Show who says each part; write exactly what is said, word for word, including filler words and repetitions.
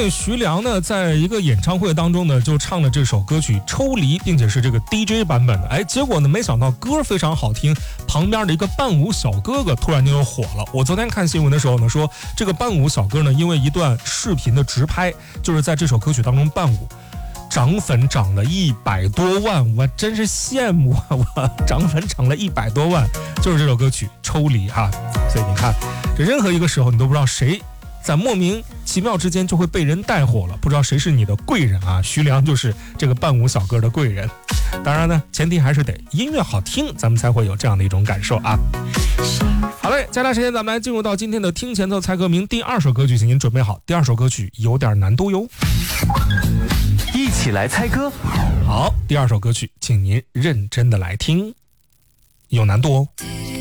Speaker 1: 近徐良呢，在一个演唱会当中呢，就唱了这首歌曲《抽离》，并且是这个 D J 版本的。哎，结果呢，没想到歌非常好听，旁边的一个伴舞小哥哥突然就火了。我昨天看新闻的时候呢，说这个伴舞小哥呢，因为一段视频的直拍，就是在这首歌曲当中伴舞，涨粉涨了一百多万，我真是羡慕啊！我涨粉涨了一百多万，就是这首歌曲《抽离》哈。所以你看，这任何一个时候你都不知道谁在莫名其妙之间就会被人带火了，不知道谁是你的贵人啊？徐良就是这个伴舞小哥的贵人。当然呢，前提还是得音乐好听，咱们才会有这样的一种感受啊。好嘞，接下来时间咱们来进入到今天的听前奏猜歌名第二首歌曲，请您准备好，第二首歌曲有点难度哟。
Speaker 2: 一起来猜歌。
Speaker 1: 好，第二首歌曲，请您认真的来听，有难度哦。